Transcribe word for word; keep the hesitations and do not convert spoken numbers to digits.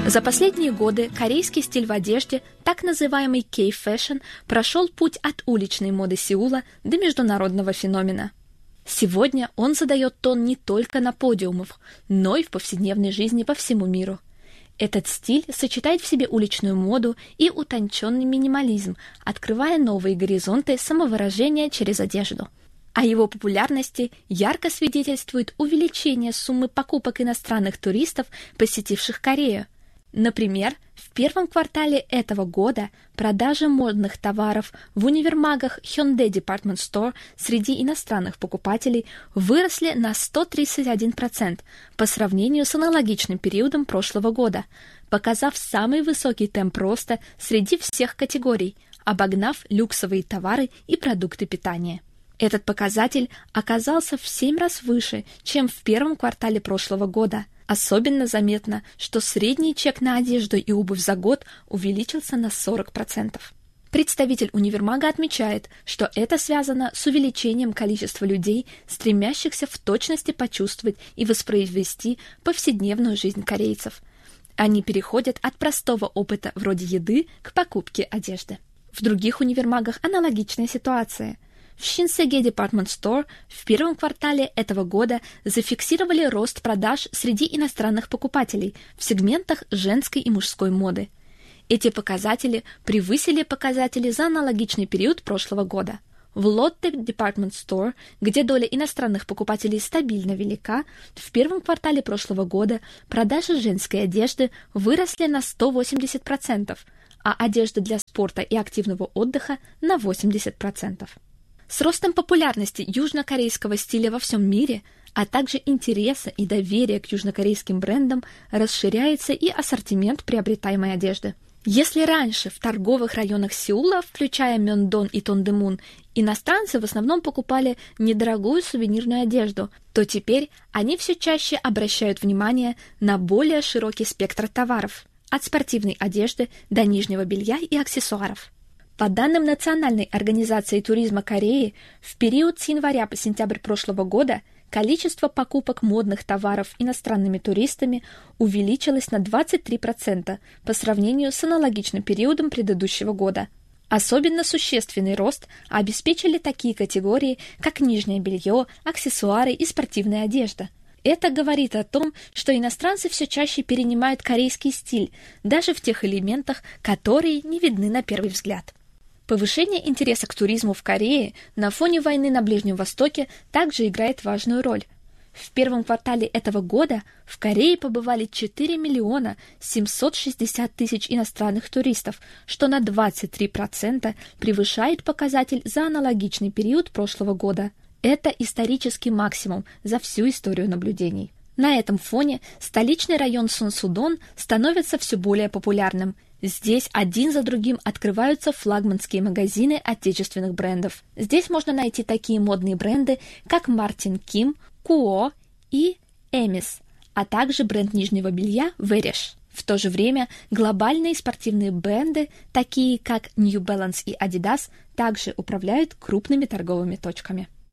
За последние годы корейский стиль в одежде, так называемый K-Fashion, прошел путь от уличной моды Сеула до международного феномена. Сегодня он задает тон не только на подиумах, но и в повседневной жизни по всему миру. Этот стиль сочетает в себе уличную моду и утонченный минимализм, открывая новые горизонты самовыражения через одежду. О его популярности ярко свидетельствует увеличение суммы покупок иностранных туристов, посетивших Корею. Например, в первом квартале этого года продажи модных товаров в универмагах Hyundai Department Store среди иностранных покупателей выросли на сто тридцать один процент по сравнению с аналогичным периодом прошлого года, показав самый высокий темп роста среди всех категорий, обогнав люксовые товары и продукты питания. Этот показатель оказался в семь раз выше, чем в первом квартале прошлого года. Особенно заметно, что средний чек на одежду и обувь за год увеличился на сорок процентов. Представитель универмага отмечает, что это связано с увеличением количества людей, стремящихся в точности почувствовать и воспроизвести повседневную жизнь корейцев. Они переходят от простого опыта вроде еды к покупке одежды. В других универмагах аналогичная ситуация. В Shinsegae Department Store в первом квартале этого года зафиксировали рост продаж среди иностранных покупателей в сегментах женской и мужской моды. Эти показатели превысили показатели за аналогичный период прошлого года. В Lotte Department Store, где доля иностранных покупателей стабильно велика, в первом квартале прошлого года продажи женской одежды выросли на сто восемьдесят процентов, а одежды для спорта и активного отдыха на восемьдесят процентов. С ростом популярности южнокорейского стиля во всем мире, а также интереса и доверия к южнокорейским брендам, расширяется и ассортимент приобретаемой одежды. Если раньше в торговых районах Сеула, включая Мёндон и Тондэмун, иностранцы в основном покупали недорогую сувенирную одежду, то теперь они все чаще обращают внимание на более широкий спектр товаров, от спортивной одежды до нижнего белья и аксессуаров. По данным Национальной организации туризма Кореи, в период с января по сентябрь прошлого года количество покупок модных товаров иностранными туристами увеличилось на двадцать три процента по сравнению с аналогичным периодом предыдущего года. Особенно существенный рост обеспечили такие категории, как нижнее белье, аксессуары и спортивная одежда. Это говорит о том, что иностранцы все чаще перенимают корейский стиль, даже в тех элементах, которые не видны на первый взгляд. Повышение интереса к туризму в Корее на фоне войны на Ближнем Востоке также играет важную роль. В первом квартале этого года в Корее побывали четыре миллиона семьсот шестьдесят тысяч иностранных туристов, что на двадцать три процента превышает показатель за аналогичный период прошлого года. Это исторический максимум за всю историю наблюдений. На этом фоне столичный район Сонсудон становится все более популярным. Здесь один за другим открываются флагманские магазины отечественных брендов. Здесь можно найти такие модные бренды, как Мартин Ким, Куо и Эмис, а также бренд нижнего белья Вереш. В то же время глобальные спортивные бренды, такие как New Balance и Adidas, также управляют крупными торговыми точками.